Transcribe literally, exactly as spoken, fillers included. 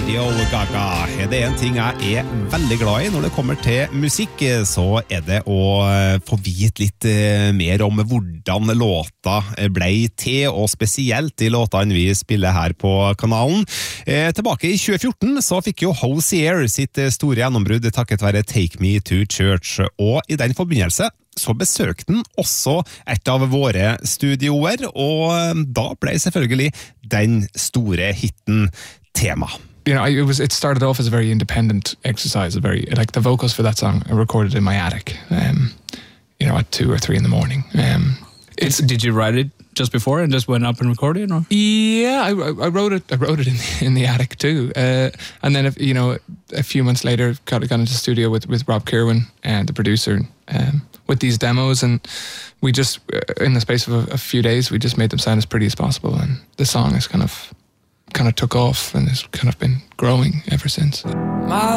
Radio Gaga. Er det en ting jeg er veldig glad i når det kommer til musikk, så er det å få vite litt mer om hvordan låta ble til, og spesielt de låtene vi spiller her på kanalen. Tilbake i tjue fjorten så fikk jo Hozier sitt store gjennombrudd takket være Take Me to Church, og i den forbindelse så besøkte den også et av våre studioer, og da ble selvfølgelig den store hitten tema. You know, it was. It started off as a very independent exercise. A very like the vocals for that song I recorded in my attic. Um, you know, at two or three in the morning. Um, it's, did you write it just before and just went up and recorded it? Or? Yeah, I, I wrote it. I wrote it in the, in the attic too. Uh, and then, if, you know, a few months later, got got into the studio with with Rob Kirwan and the producer. Um, with these demos, and we just uh, in the space of a, a few days, we just made them sound as pretty as possible, and the song has kind of. kind of took off and has kind of been growing ever since. My